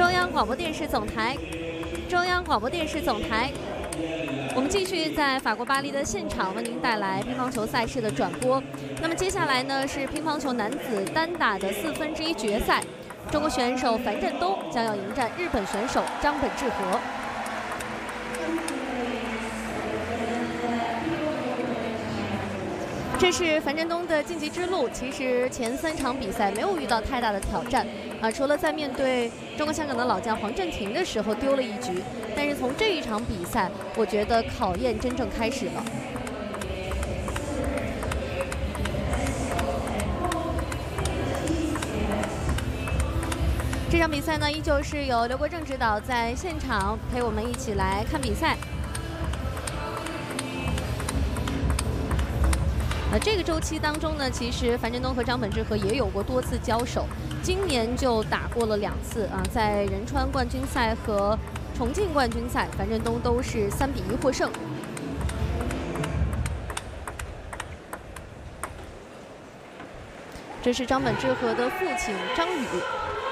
中央广播电视总台，中央广播电视总台。我们继续在法国巴黎的现场为您带来乒乓球赛事的转播。那么接下来呢是乒乓球男子单打的1/4决赛，中国选手樊振东将要迎战日本选手张本智和。这是樊振东的晋级之路。其实前3场比赛没有遇到太大的挑战除了在面对中国香港的老将黄镇廷的时候丢了1局，但是从这一场比赛，我觉得考验真正开始了。这场比赛呢，依旧是由刘国正指导在现场陪我们一起来看比赛。这个周期当中呢，其实樊振东和张本智和也有过多次交手，今年就打过了2次在仁川冠军赛和重庆冠军赛，樊振东都是3比1获胜。这是张本智和的父亲张宇。